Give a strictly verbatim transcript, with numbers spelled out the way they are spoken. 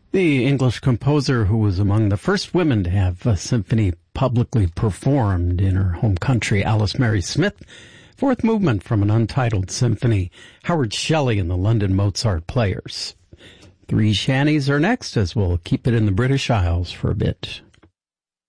The English composer who was among the first women to have a symphony publicly performed in her home country, Alice Mary Smith. Fourth movement from an untitled symphony, Howard Shelley and the London Mozart Players. Three shanties are next, as we'll keep it in the British Isles for a bit.